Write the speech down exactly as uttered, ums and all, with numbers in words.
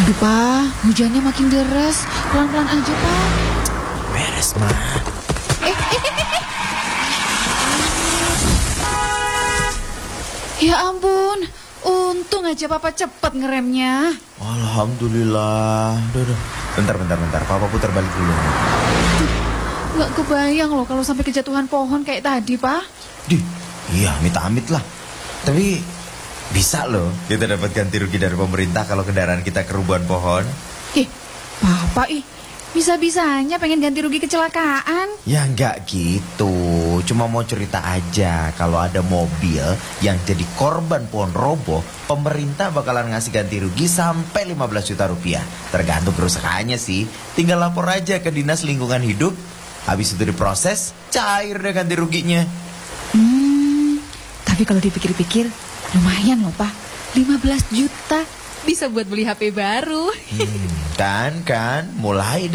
Aduh, Pak, hujannya makin deras. Pelan-pelan aja, Pak. Beres, Ma. Eh, eh, eh, eh. Ya ampun, untung aja Papa cepet ngeremnya. Alhamdulillah. Duh, duh. Bentar, bentar, bentar. Papa putar balik dulu. Nggak kebayang loh kalau sampai kejatuhan pohon kayak tadi, Pak. Dih, iya, amit-amit lah. Tapi bisa loh kita dapat ganti rugi dari pemerintah kalau kendaraan kita kerubuhan pohon. Ih, Papa ih, bisa-bisanya pengen ganti rugi kecelakaan. Ya nggak gitu. Cuma mau cerita aja, kalau ada mobil yang jadi korban pohon roboh, pemerintah bakalan ngasih ganti rugi sampai lima belas juta rupiah. Tergantung kerusakannya sih. Tinggal lapor aja ke Dinas Lingkungan Hidup. Habis itu diproses, cair deh ganti ruginya. Hmm, tapi kalau dipikir-pikir, lumayan loh, Pak. lima belas juta bisa buat beli H P baru. Hmm, kan, kan, mulai